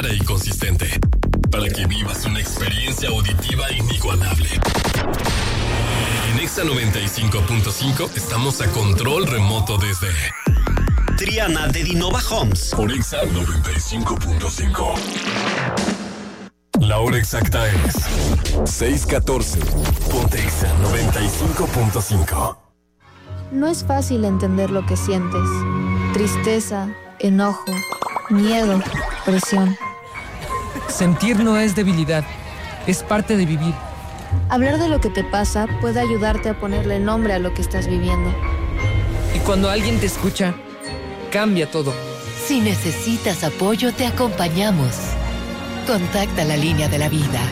y consistente, para que vivas una experiencia auditiva inigualable. En Exa 95.5 estamos a control remoto desde Triana de Dinova Homes. por Exa 95.5. La hora exacta es 6:14. Ponte Exa 95.5. No es fácil entender lo que sientes. Tristeza, enojo, miedo, presión. Sentir no es debilidad, es parte de vivir. Hablar de lo que te pasa puede ayudarte a ponerle nombre a lo que estás viviendo. Y cuando alguien te escucha, cambia todo. Si necesitas apoyo, te acompañamos. Contacta la línea de la vida.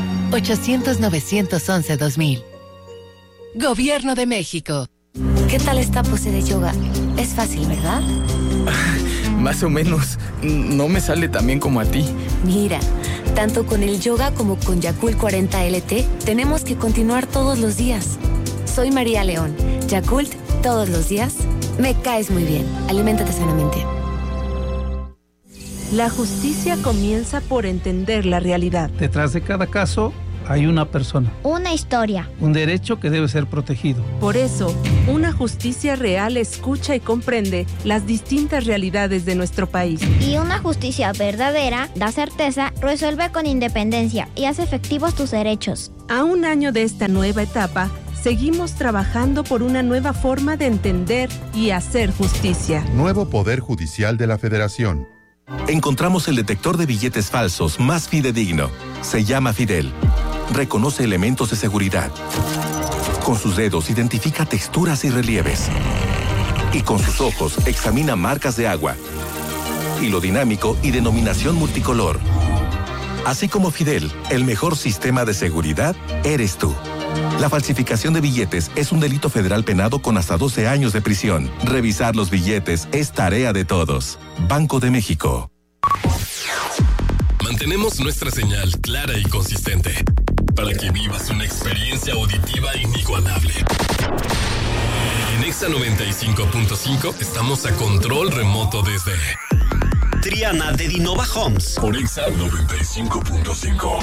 800-911-2000. Gobierno de México. ¿Qué tal esta pose de yoga? Es fácil, ¿verdad? Más o menos. No me sale tan bien como a ti. Mira, tanto con el yoga como con Yakult 40 LT, tenemos que continuar todos los días. Soy María León. Yakult, todos los días. Me caes muy bien. Aliméntate sanamente. La justicia comienza por entender la realidad. Detrás de cada caso hay una persona, una historia, un derecho que debe ser protegido. Por eso, una justicia real escucha y comprende las distintas realidades de nuestro país. Y una justicia verdadera da certeza, resuelve con independencia y hace efectivos tus derechos. A un año de esta nueva etapa, seguimos trabajando por una nueva forma de entender y hacer justicia. Nuevo Poder Judicial de la Federación. Encontramos el detector de billetes falsos más fidedigno. Se llama Fidel. Reconoce elementos de seguridad. Con sus dedos identifica texturas y relieves. Y con sus ojos examina marcas de agua. Hilo dinámico y denominación multicolor. Así como Fidel, el mejor sistema de seguridad eres tú. La falsificación de billetes es un delito federal penado con hasta 12 años de prisión. Revisar los billetes es tarea de todos. Banco de México. Mantenemos nuestra señal clara y consistente, para que vivas una experiencia auditiva inigualable. En Exa 95.5 estamos a control remoto desde Triana de Dinova Homes. por Exa 95.5.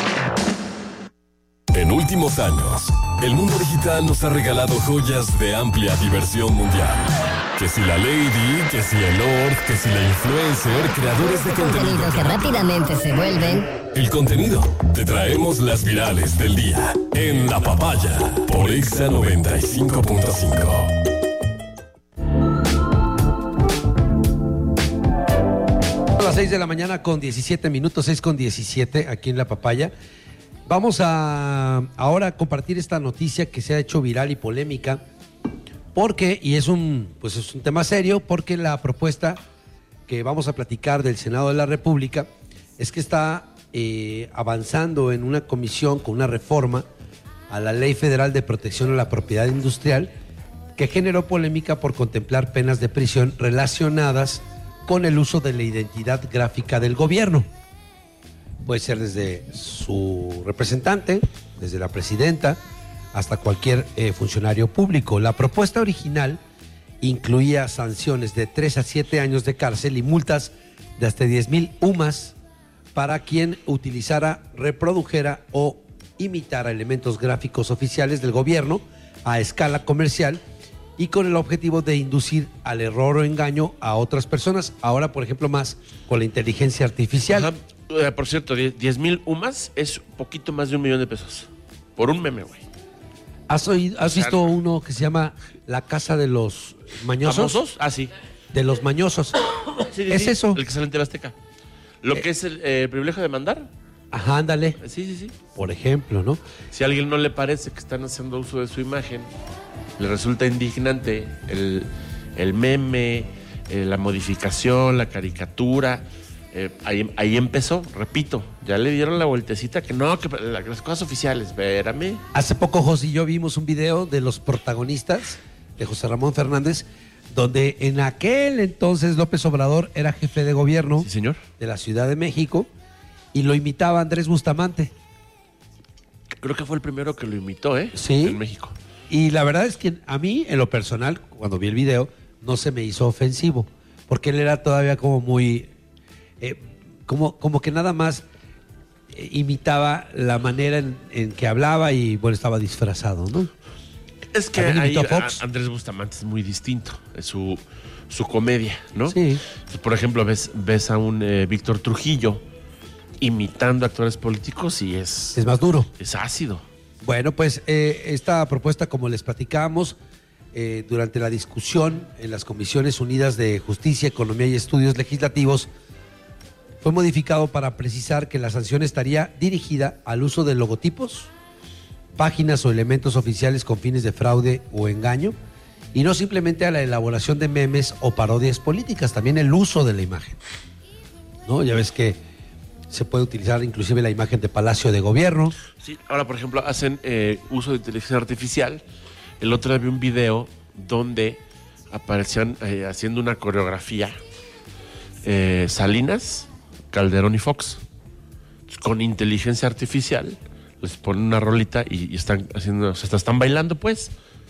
En últimos años, el mundo digital nos ha regalado joyas de amplia diversión mundial. Que si la Lady, que si el Lord, que si la influencer, creadores de contenido que rápidamente se vuelven. El contenido. Te traemos las virales del día en La Papaya por Exa 95.5. A las 6 de la mañana con 17 minutos, 6:17 aquí en La Papaya. Vamos a ahora compartir esta noticia que se ha hecho viral y polémica, porque, y es un tema serio, porque la propuesta que vamos a platicar del Senado de la República es que está avanzando en una comisión con una reforma a la Ley Federal de Protección a la Propiedad Industrial, que generó polémica por contemplar penas de prisión relacionadas con el uso de la identidad gráfica del gobierno. Puede ser desde su representante, desde la presidenta, hasta cualquier funcionario público. La propuesta original incluía sanciones de 3 a 7 años de cárcel y multas de hasta 10,000 UMAS para quien utilizara, reprodujera o imitara elementos gráficos oficiales del gobierno a escala comercial y con el objetivo de inducir al error o engaño a otras personas. Ahora, por ejemplo, más con la inteligencia artificial. Ajá. Por cierto, 10,000 UMAS es poquito más de $1,000,000 por un meme, güey. ¿Has visto uno que se llama La Casa de los Mañosos? ¿Famosos? Ah, sí. De los Mañosos. Sí, ¿Es sí, eso? El que sale en TV Azteca. Lo que es el privilegio de mandar. Ajá, ándale. Sí. Por ejemplo, ¿no? Si a alguien no le parece que están haciendo uso de su imagen, le resulta indignante el meme, la modificación, la caricatura. Ahí empezó, repito, ya le dieron la vueltecita que no, que las cosas oficiales, espérame. Hace poco José y yo vimos un video de los protagonistas de José Ramón Fernández, donde en aquel entonces López Obrador era jefe de gobierno, sí, señor, de la Ciudad de México, y lo imitaba Andrés Bustamante. Creo que fue el primero que lo imitó, Sí. En México. Y la verdad es que a mí, en lo personal, cuando vi el video, no se me hizo ofensivo, porque él era todavía como muy... como que nada más imitaba la manera en que hablaba y bueno, estaba disfrazado, ¿no? Es que ahí Andrés Bustamante es muy distinto, es su comedia, ¿no? Sí. Entonces, por ejemplo, ves a un Víctor Trujillo imitando actores políticos y es más duro. Es ácido. Bueno, pues esta propuesta, como les platicábamos, durante la discusión en las Comisiones Unidas de Justicia, Economía y Estudios Legislativos, fue modificado para precisar que la sanción estaría dirigida al uso de logotipos, páginas o elementos oficiales con fines de fraude o engaño, y no simplemente a la elaboración de memes o parodias políticas, también el uso de la imagen, ¿no? Ya ves que se puede utilizar inclusive la imagen de Palacio de Gobierno. Sí, ahora por ejemplo hacen uso de inteligencia artificial. El otro día vi un video donde aparecían haciendo una coreografía Salinas, Calderón y Fox. Entonces, con inteligencia artificial les ponen una rolita y están haciendo, o sea, están bailando pues.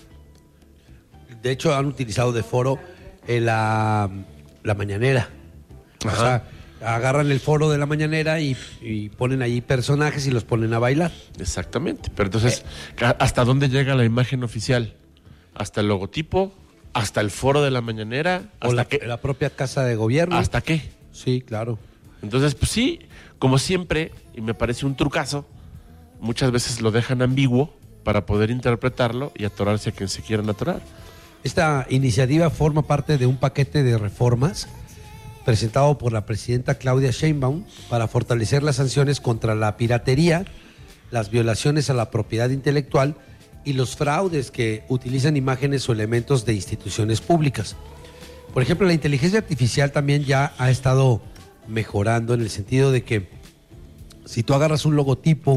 De hecho han utilizado de foro la mañanera. Ajá. O sea, agarran el foro de la mañanera y ponen ahí personajes y los ponen a bailar. Exactamente. Pero entonces, ¿hasta dónde llega la imagen oficial? ¿Hasta el logotipo? ¿Hasta el foro de la mañanera? ¿O la propia Casa de Gobierno? ¿Hasta qué? Sí, claro. Entonces, pues sí, como siempre, y me parece un trucazo, muchas veces lo dejan ambiguo para poder interpretarlo y atorarse a quien se quieran atorar. Esta iniciativa forma parte de un paquete de reformas presentado por la presidenta Claudia Sheinbaum para fortalecer las sanciones contra la piratería, las violaciones a la propiedad intelectual y los fraudes que utilizan imágenes o elementos de instituciones públicas. Por ejemplo, la inteligencia artificial también ya ha estado mejorando en el sentido de que si tú agarras un logotipo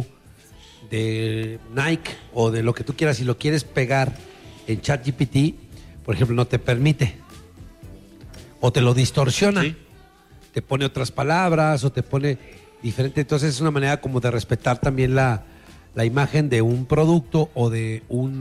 de Nike o de lo que tú quieras y lo quieres pegar en ChatGPT, por ejemplo, no te permite. O te lo distorsiona, ¿sí? Te pone otras palabras o te pone diferente. Entonces es una manera como de respetar también la imagen de un producto o de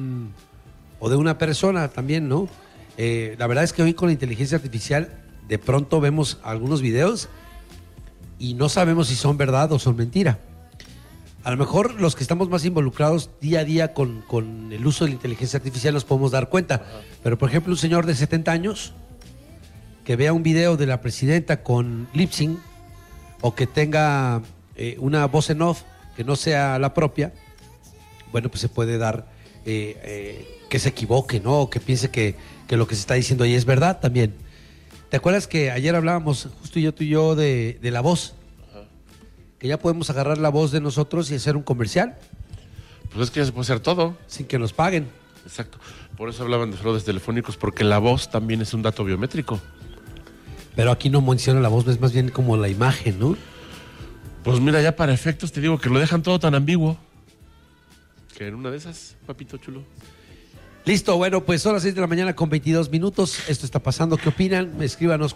una persona también, ¿no? La verdad es que hoy con la inteligencia artificial de pronto vemos algunos videos y no sabemos si son verdad o son mentira. A lo mejor los que estamos más involucrados día a día con el uso de la inteligencia artificial nos podemos dar cuenta. Pero por ejemplo un señor de 70 años que vea un video de la presidenta con lip sync o que tenga una voz en off que no sea la propia, bueno, pues se puede dar que se equivoque, ¿no? O que piense que lo que se está diciendo ahí es verdad también. ¿Te acuerdas que ayer hablábamos, justo tú y yo, de la voz? Ajá. Que ya podemos agarrar la voz de nosotros y hacer un comercial. Pues es que ya se puede hacer todo. Sin que nos paguen. Exacto. Por eso hablaban de fraudes telefónicos, porque la voz también es un dato biométrico. Pero aquí no menciona la voz, es más bien como la imagen, ¿no? Pues mira, ya para efectos te digo que lo dejan todo tan ambiguo. Que en una de esas, papito chulo. Listo, bueno, pues son las 6 de la mañana con 22 minutos. Esto está pasando. ¿Qué opinan? Escríbanos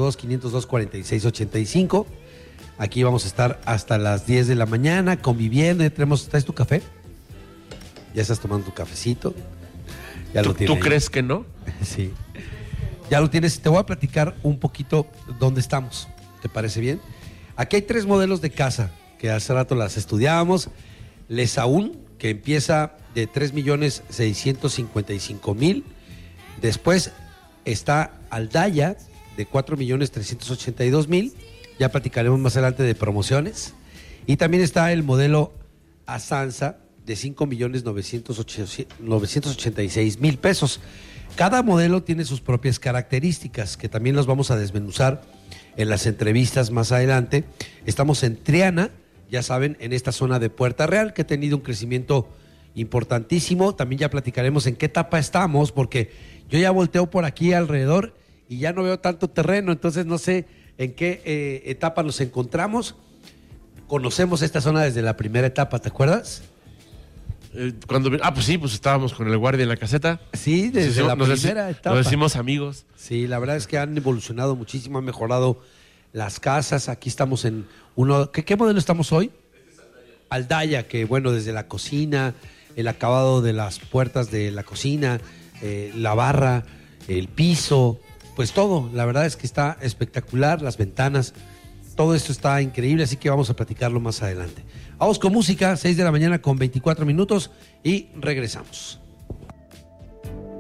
442-502-4685. Aquí vamos a estar hasta las 10 de la mañana conviviendo. ¿Traes tu café? ¿Ya estás tomando tu cafecito? Ya lo tienes. ¿Tú crees que no? Sí. Ya lo tienes. Te voy a platicar un poquito dónde estamos. ¿Te parece bien? Aquí hay 3 modelos de casa que hace rato las estudiábamos. Lesaún, que empieza de 3,655,000. Después está Aldaya, de 4,382,000. Ya platicaremos más adelante de promociones. Y también está el modelo Asanza, de 5,986,000 pesos. Cada modelo tiene sus propias características, que también los vamos a desmenuzar en las entrevistas más adelante. Estamos en Triana, ya saben, en esta zona de Puerta Real, que ha tenido un crecimiento importantísimo. También ya platicaremos en qué etapa estamos, porque yo ya volteo por aquí alrededor y ya no veo tanto terreno, entonces no sé en qué etapa nos encontramos. Conocemos esta zona desde la primera etapa, ¿te acuerdas? Pues sí, pues estábamos con el guardia en la caseta. Sí, desde la primera etapa. Nos decimos amigos. Sí, la verdad es que han evolucionado muchísimo, han mejorado las casas. Aquí estamos en uno. ¿Qué modelo estamos hoy? Aldaya, que bueno, desde la cocina, el acabado de las puertas de la cocina, la barra, el piso, pues todo. La verdad es que está espectacular, las ventanas. todo esto está increíble, así que vamos a platicarlo más adelante. Vamos con música, 6 de la mañana con 24 minutos y regresamos.